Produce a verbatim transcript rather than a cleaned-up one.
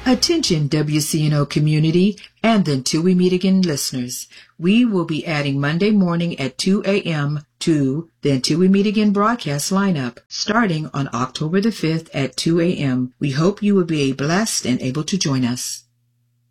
Attention W C N O community and then Till We Meet Again listeners. We will be adding Monday morning at two a.m. to the Until We Meet Again broadcast lineup starting on October the fifth at two a.m. We hope you will be blessed and able to join us.